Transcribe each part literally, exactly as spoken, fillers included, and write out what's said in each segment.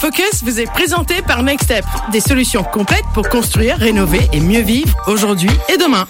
Focus vous est présenté par Next Step. Des solutions complètes pour construire, rénover et mieux vivre aujourd'hui et demain.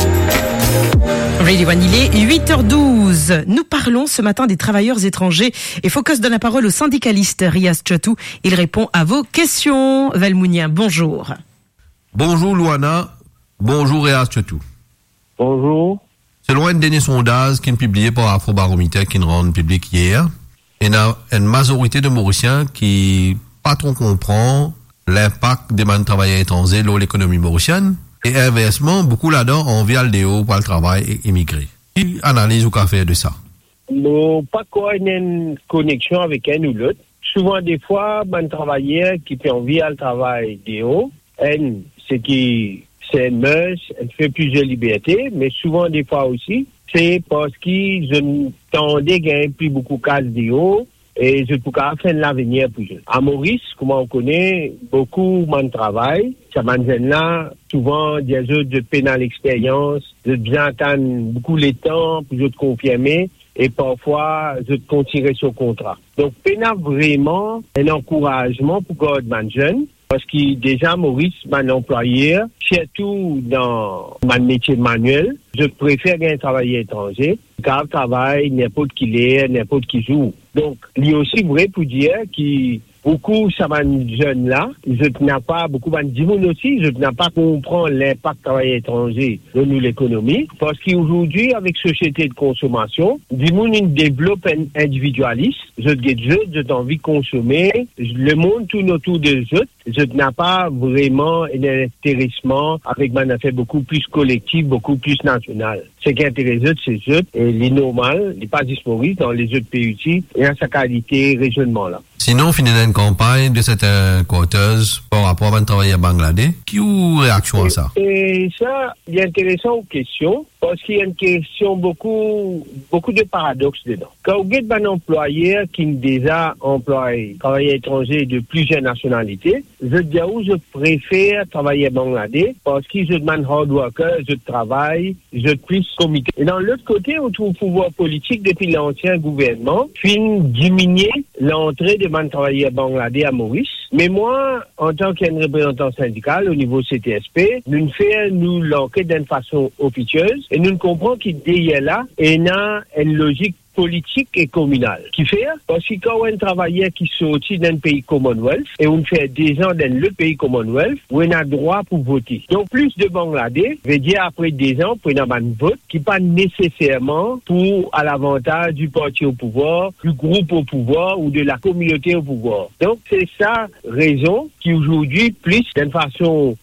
Radio One, il est huit heures douze. Nous parlons ce matin des travailleurs étrangers et Focus donne la parole au syndicaliste Riaz Chatou. Il répond à vos questions. Valmounien, bonjour. Bonjour Luana. Bonjour Riaz Chatou. Bonjour. Selon un dernier sondage qui est publié par Afrobaromètre qui est rendu public hier, il y a une majorité de Mauriciens qui pas trop comprend l'impact des travailleurs étrangers dans l'économie mauricienne. Et inversement, beaucoup là-dedans ont envie d'aller pour le travail et immigrer. Qui analyse ou qu'a fait de ça? Nous, pas quoi une connexion avec un ou l'autre. Souvent, des fois, un travailleur qui fait envie à le travail dehors, c'est qui, c'est une mœurs, elle fait plusieurs libertés, mais souvent, des fois aussi, c'est parce qu'ils tendaient gagner plus beaucoup de cases dehors, et je peux faire l'avenir pour eux. À Maurice, comme on connaît, beaucoup de travail. Ça m'a là, souvent, des autres de pénal expérience, de bien attendre beaucoup le temps pour te confirmer, et parfois, je te continuer sur contrat. Donc, pénal vraiment un encouragement pour Godman jeune, parce que déjà, Maurice, mon employeur, surtout dans mon métier manuel, je préfère un travailleur étranger, car travail, n'importe qui l'est, n'importe qui joue. Donc, il est aussi vrai pour dire que beaucoup, ça m'a jeune là, je n'ai pas, beaucoup m'a dit aussi, je n'ai pas comprendre l'impact du travail étranger dans l'économie, parce qu'aujourd'hui, avec société de consommation, du monde développe un individualiste, je j'ai envie de consommer, le monde tourne autour de eux, je n'ai pas vraiment un intéressement avec un affaire beaucoup plus collectif, beaucoup plus national. Ce qui intéresse c'est eux, et les normales, les pas disponibles dans les autres pays et à sa qualité régionnement là. Sinon, on finit une campagne de cette euh, quoteuse par rapport à un travailleur bangladais. Qui ou réaction à ça? Et, et ça, il est intéressant aux questions, parce qu'il y a une question beaucoup, beaucoup de paradoxes dedans. Quand vous êtes un employeur qui déjà emploie travailleurs étrangers de plusieurs nationalités, je dis où je préfère travailler bangladais, parce que je demande hard worker, je travaille, je plus comité. Et dans l'autre côté, on trouve le pouvoir politique depuis l'ancien gouvernement, puis diminuer l'entrée de man travailleurs bangladais à Maurice. Mais moi, en tant qu'un représentant syndical au niveau C T S P, nous faisons nous l'enquête d'une façon officieuse et nous comprenons qu'il y a là et a une logique politique et communale. Qui fait? Parce que quand on travailleur qui sortit d'un pays Commonwealth et on fait des ans dans le pays Commonwealth, on a droit pour voter. Donc plus de Bangladais veut dire après des ans pour un vote qui pas nécessairement pour à l'avantage du parti au pouvoir, du groupe au pouvoir ou de la communauté au pouvoir. Donc c'est ça raison qui aujourd'hui plus d'une façon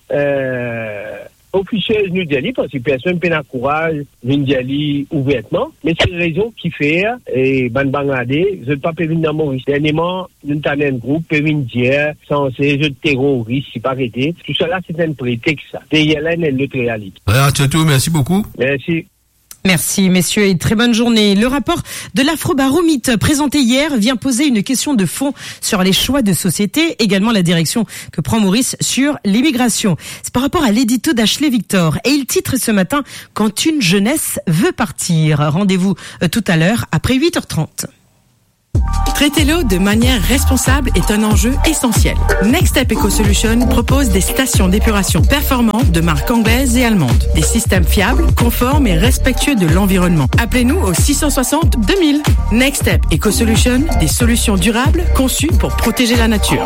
euh, officieuse New Delhi, parce que personne n'a le courage de New Delhi ouvertement, mais c'est une raison qui fait, et Ban Bangladais, je ne peux pas venir dans Maurice. Dernièrement, nous avons un groupe, peut venir dire, censé, je terroriste, si pas arrêté. Tout cela, c'est un prétexte, ça. Derrière là, il y a une autre réalité. Rien, c'est tout, merci beaucoup. Merci. Merci messieurs et très bonne journée. Le rapport de l'Afrobaromètre présenté hier vient poser une question de fond sur les choix de société, également la direction que prend Maurice sur l'immigration. C'est par rapport à l'édito d'Ashley Victor et il titre ce matin « Quand une jeunesse veut partir ». Rendez-vous tout à l'heure après huit heures trente. Traiter l'eau de manière responsable est un enjeu essentiel. Next Step Eco Solution propose des stations d'épuration performantes de marques anglaises et allemandes. Des systèmes fiables, conformes et respectueux de l'environnement. Appelez-nous au six cent soixante deux mille. Next Step Eco Solution, des solutions durables conçues pour protéger la nature.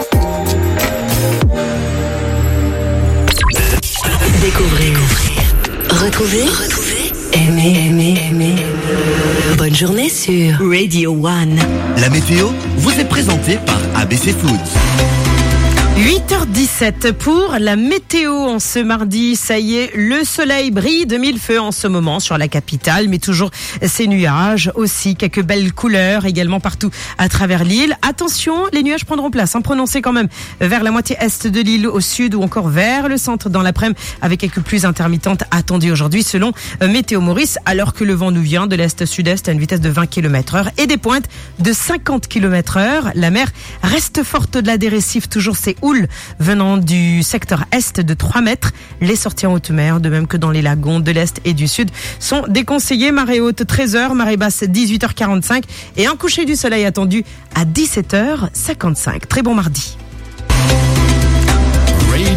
Découvrez, retrouvez, retrouvez, aimez, aimez, aimez. Bonne journée sur Radio One. La météo vous est présentée par A B C Foods. huit heures dix-sept pour la météo en ce mardi. Ça y est, le soleil brille de mille feux en ce moment sur la capitale, mais toujours ces nuages aussi, quelques belles couleurs également partout à travers l'île. Attention, les nuages prendront place, hein, prononcés quand même vers la moitié est de l'île, au sud ou encore vers le centre dans l'après-midi, avec quelques pluies intermittentes attendues aujourd'hui selon euh, Météo Maurice, alors que le vent nous vient de l'est-sud-est à une vitesse de vingt kilomètres heure et des pointes de cinquante kilomètres heure. La mer reste forte au-delà des récifs, toujours ces houles venant du secteur est de trois mètres. Les sorties en haute mer, de même que dans les lagons de l'est et du sud, sont déconseillées. Marée haute treize heures, marée basse dix-huit heures quarante-cinq et un coucher du soleil attendu à dix-sept heures cinquante-cinq. Très bon mardi.